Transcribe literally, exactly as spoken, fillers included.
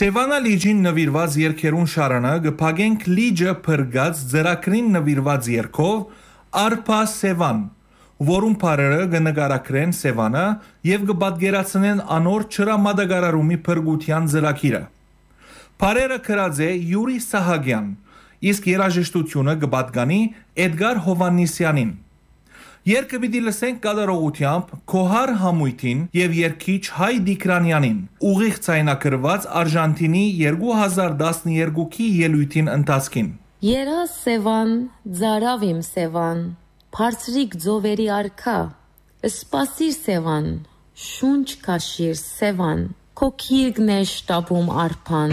Սևանա լիջին նվիրված երգերուն շարանը գփագենք լիջը փրկած ձեռակրին նվիրված երգով Արփա Սևան, որում բարերը կնկարագրեն Սևանը եւ կպատկերացնեն անոր չրամադագարարումի փրկության ծրագիրը։ Բարերը գրած է Յուրի Սահակյան, իսկ երաժշտությունը կպատկանի Էդգար Հովաննիսյանին։ Երգը պիտի լսենք կատարողությամբ Քոհար Համույթին եւ երգիչ Հայ Դիկրանյանին, ուղիղ ցայնակրված Արժանտինի երկու հազար տասներկուի ելույթին ընթացքին։ Երա Սևան, ծարավ իմ Սևան, բարձրիկ ծովերի արքա, սպասիր Սևան, շունչ քաշիր Սևան, քո քիրգն է շտապում արփան։